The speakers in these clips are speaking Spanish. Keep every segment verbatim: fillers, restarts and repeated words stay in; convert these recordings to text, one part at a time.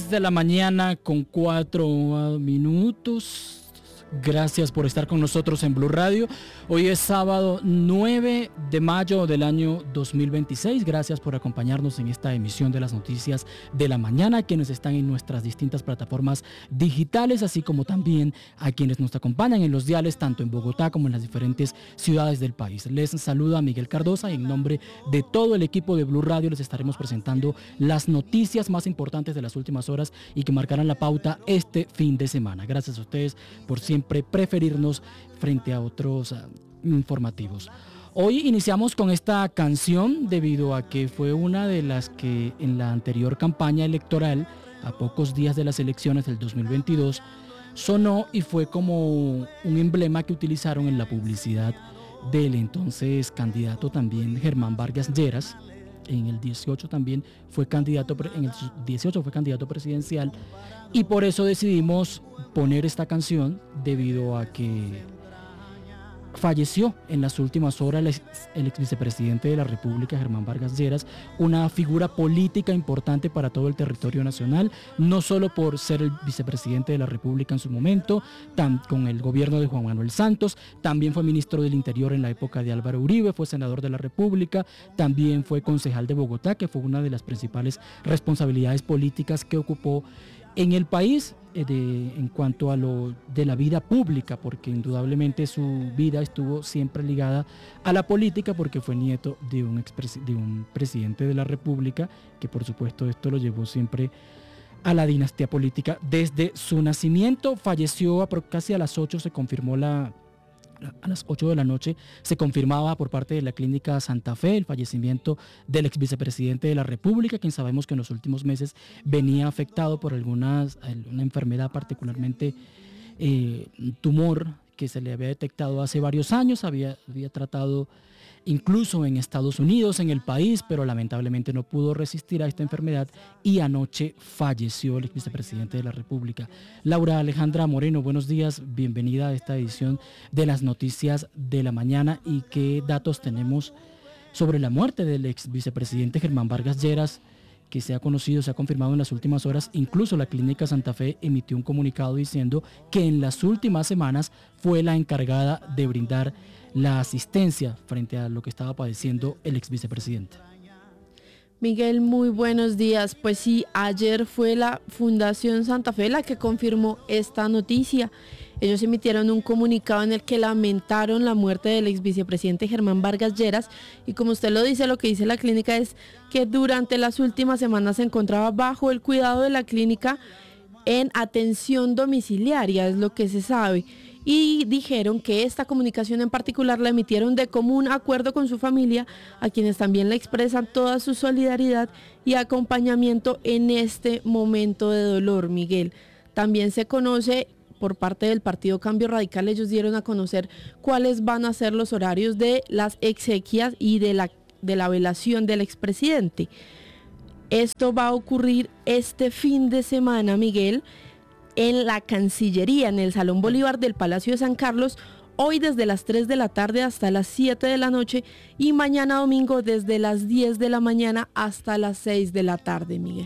diez de la mañana con cuatro minutos. Gracias por estar con nosotros en Blue Radio. Hoy es sábado nueve de mayo del año dos mil veintiséis. Gracias por acompañarnos en esta emisión de las noticias de la mañana, quienes están en nuestras distintas plataformas digitales, así como también a quienes nos acompañan en los diales, tanto en Bogotá como en las diferentes ciudades del país. Les saluda Miguel Cardosa y en nombre de todo el equipo de Blue Radio les estaremos presentando las noticias más importantes de las últimas horas y que marcarán la pauta este fin de semana. Gracias a ustedes por siempre preferirnos frente a otros uh, informativos. Hoy iniciamos con esta canción debido a que fue una de las que en la anterior campaña electoral, a pocos días de las elecciones del dos mil veintidós, sonó y fue como un emblema que utilizaron en la publicidad del entonces candidato también Germán Vargas Lleras. En el dieciocho también fue candidato, en el dieciocho fue candidato presidencial, y por eso decidimos poner esta canción debido a que falleció en las últimas horas el ex, el ex vicepresidente de la República, Germán Vargas Lleras, una figura política importante para todo el territorio nacional, no solo por ser el vicepresidente de la República en su momento, tan, con el gobierno de Juan Manuel Santos, también fue ministro del Interior en la época de Álvaro Uribe, fue senador de la República, también fue concejal de Bogotá, que fue una de las principales responsabilidades políticas que ocupó en el país eh, de, en cuanto a lo de la vida pública, porque indudablemente su vida estuvo siempre ligada a la política, porque fue nieto de un, expres, de un presidente de la República, que por supuesto esto lo llevó siempre a la dinastía política desde su nacimiento. Falleció a, casi a las ocho, se confirmó la... A las ocho de la noche se confirmaba por parte de la Clínica Santa Fe el fallecimiento del ex vicepresidente de la República, quien sabemos que en los últimos meses venía afectado por algunas, una enfermedad, particularmente eh, un tumor que se le había detectado hace varios años, había, había tratado incluso en Estados Unidos, en el país, pero lamentablemente no pudo resistir a esta enfermedad y anoche falleció el ex vicepresidente de la República. Laura Alejandra Moreno, buenos días, bienvenida a esta edición de las noticias de la mañana. ¿Y qué datos tenemos sobre la muerte del ex vicepresidente Germán Vargas Lleras, que se ha conocido, se ha confirmado en las últimas horas? Incluso la Clínica Santa Fe emitió un comunicado diciendo que en las últimas semanas fue la encargada de brindar la asistencia frente a lo que estaba padeciendo el ex vicepresidente. Miguel, muy buenos días. Pues sí, ayer fue la Fundación Santa Fe la que confirmó esta noticia. Ellos emitieron un comunicado en el que lamentaron la muerte del ex vicepresidente Germán Vargas Lleras, y como usted lo dice, lo que dice la clínica es que durante las últimas semanas se encontraba bajo el cuidado de la clínica en atención domiciliaria, es lo que se sabe. Y dijeron que esta comunicación en particular la emitieron de común acuerdo con su familia, a quienes también le expresan toda su solidaridad y acompañamiento en este momento de dolor, Miguel. También se conoce por parte del Partido Cambio Radical, ellos dieron a conocer cuáles van a ser los horarios de las exequias y de la, de la velación del expresidente. Esto va a ocurrir este fin de semana, Miguel, en la Cancillería, en el Salón Bolívar del Palacio de San Carlos, hoy desde las tres de la tarde hasta las siete de la noche y mañana domingo desde las diez de la mañana hasta las seis de la tarde, Miguel.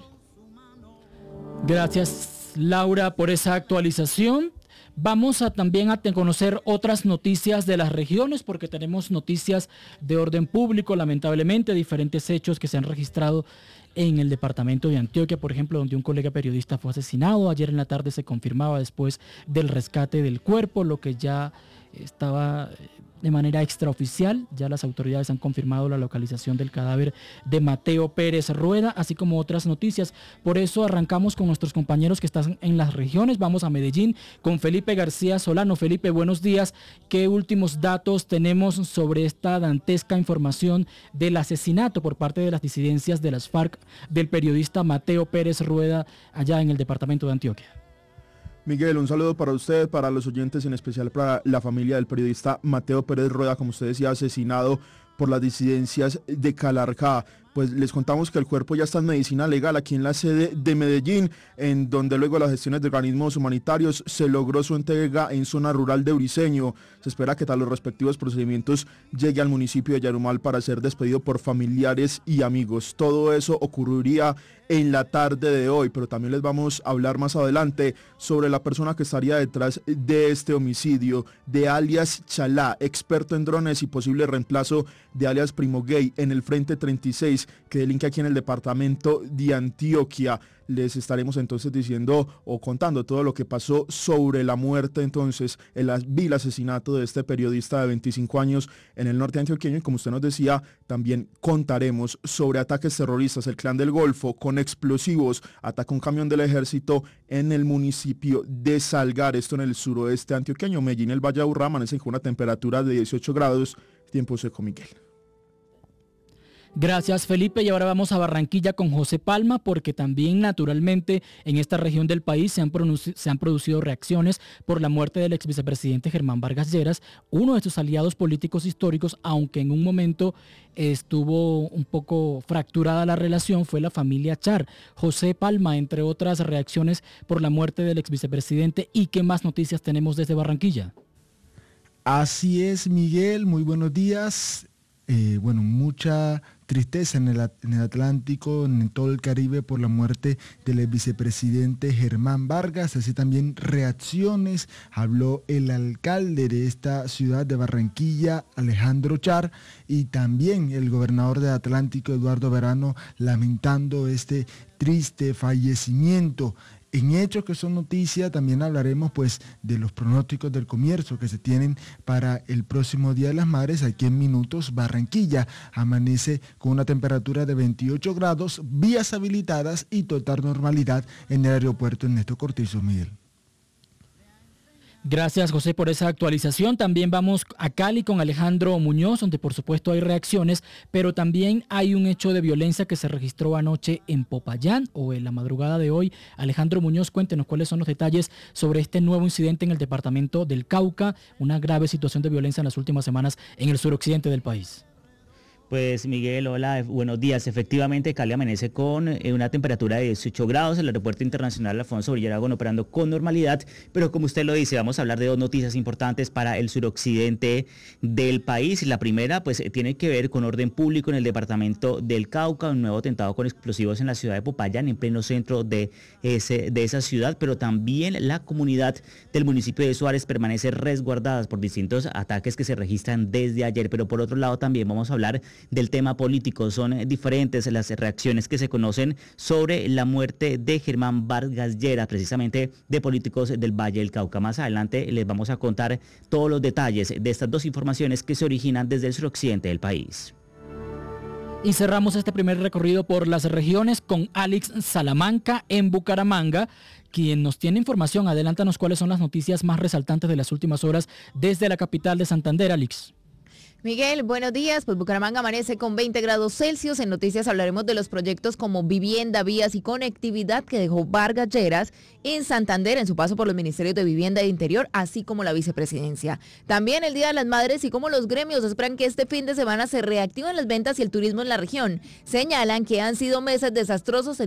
Gracias, Laura, por esa actualización. Vamos a también a conocer otras noticias de las regiones, porque tenemos noticias de orden público, lamentablemente, diferentes hechos que se han registrado en el departamento de Antioquia, por ejemplo, donde un colega periodista fue asesinado. Ayer en la tarde se confirmaba después del rescate del cuerpo, lo que ya estaba de manera extraoficial. Ya las autoridades han confirmado la localización del cadáver de Mateo Pérez Rueda, así como otras noticias. Por eso arrancamos con nuestros compañeros que están en las regiones. Vamos a Medellín con Felipe García Solano. Felipe, buenos días. ¿Qué últimos datos tenemos sobre esta dantesca información del asesinato por parte de las disidencias de las FARC del periodista Mateo Pérez Rueda allá en el departamento de Antioquia? Miguel, un saludo para usted, para los oyentes, en especial para la familia del periodista Mateo Pérez Rueda, como usted decía, asesinado por las disidencias de Calarcá. Pues les contamos que el cuerpo ya está en medicina legal aquí en la sede de Medellín, en donde luego de las gestiones de organismos humanitarios se logró su entrega en zona rural de Briceño. Se espera que tras los respectivos procedimientos llegue al municipio de Yarumal para ser despedido por familiares y amigos. Todo eso ocurriría en la tarde de hoy, pero también les vamos a hablar más adelante sobre la persona que estaría detrás de este homicidio, de alias Chalá, experto en drones y posible reemplazo de alias Primo Gay en el Frente treinta y seis, que delinque aquí en el departamento de Antioquia. Les estaremos entonces diciendo o contando todo lo que pasó sobre la muerte entonces, el vil asesinato de este periodista de veinticinco años en el norte antioqueño, y como usted nos decía, también contaremos sobre ataques terroristas. El Clan del Golfo con explosivos ataca un camión del ejército en el municipio de Salgar, esto en el suroeste antioqueño. Medellín, el Valle de Aburrá, amanece con una temperatura de dieciocho grados, tiempo seco, Miguel. Gracias, Felipe, y ahora vamos a Barranquilla con José Palma, porque también naturalmente en esta región del país se han, se han producido reacciones por la muerte del ex vicepresidente Germán Vargas Lleras, uno de sus aliados políticos históricos, aunque en un momento estuvo un poco fracturada la relación, fue la familia Char. José Palma, entre otras reacciones por la muerte del ex vicepresidente, ¿y qué más noticias tenemos desde Barranquilla? Así es, Miguel, muy buenos días. Eh, bueno, mucha tristeza en el, en el Atlántico, en todo el Caribe, por la muerte del vicepresidente Germán Vargas. Así también reacciones. Habló el alcalde de esta ciudad de Barranquilla, Alejandro Char, y también el gobernador del Atlántico, Eduardo Verano, lamentando este triste fallecimiento. En hechos que son noticia, también hablaremos pues de los pronósticos del comercio que se tienen para el próximo Día de las Madres. Aquí en minutos, Barranquilla amanece con una temperatura de veintiocho grados, vías habilitadas y total normalidad en el aeropuerto Ernesto Cortizo, Miguel. Gracias, José, por esa actualización. También vamos a Cali con Alejandro Muñoz, donde por supuesto hay reacciones, pero también hay un hecho de violencia que se registró anoche en Popayán o en la madrugada de hoy. Alejandro Muñoz, cuéntenos cuáles son los detalles sobre este nuevo incidente en el departamento del Cauca, una grave situación de violencia en las últimas semanas en el suroccidente del país. Pues Miguel, hola, buenos días. Efectivamente, Cali amanece con eh, una temperatura de dieciocho grados, el aeropuerto internacional Alfonso Villa Aragón operando con normalidad, pero como usted lo dice, vamos a hablar de dos noticias importantes para el suroccidente del país. La primera, pues tiene que ver con orden público en el departamento del Cauca, un nuevo atentado con explosivos en la ciudad de Popayán, en pleno centro de, ese, de esa ciudad, pero también la comunidad del municipio de Suárez permanece resguardada por distintos ataques que se registran desde ayer. Pero por otro lado también vamos a hablar del tema político. Son diferentes las reacciones que se conocen sobre la muerte de Germán Vargas Lleras, precisamente de políticos del Valle del Cauca. Más adelante les vamos a contar todos los detalles de estas dos informaciones que se originan desde el suroccidente del país. Y cerramos este primer recorrido por las regiones con Alex Salamanca en Bucaramanga, quien nos tiene información. Adelántanos cuáles son las noticias más resaltantes de las últimas horas desde la capital de Santander, Alex. Miguel, buenos días. Pues Bucaramanga amanece con veinte grados Celsius. En noticias hablaremos de los proyectos como vivienda, vías y conectividad que dejó Vargas Lleras en Santander en su paso por los ministerios de Vivienda e Interior, así como la vicepresidencia. También el Día de las Madres y cómo los gremios esperan que este fin de semana se reactiven las ventas y el turismo en la región. Señalan que han sido meses desastrosos en